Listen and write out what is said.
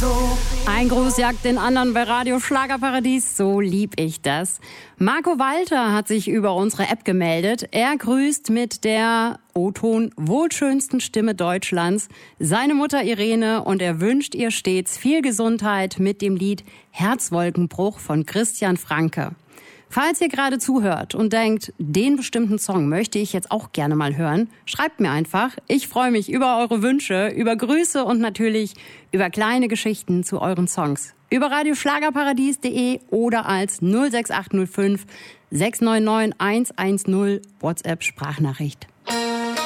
Ein Gruß jagt den anderen bei Radio Schlagerparadies, so lieb ich das. Marco Walter hat sich über unsere App gemeldet. Er grüßt mit der O-Ton wohlschönsten Stimme Deutschlands seine Mutter Irene und er wünscht ihr stets viel Gesundheit mit dem Lied Herzwolkenbruch von Christian Franke. Falls ihr gerade zuhört und denkt, den bestimmten Song möchte ich jetzt auch gerne mal hören, schreibt mir einfach. Ich freue mich über eure Wünsche, über Grüße und natürlich über kleine Geschichten zu euren Songs. Über radioschlagerparadies.de oder als 06805 699 110 WhatsApp-Sprachnachricht.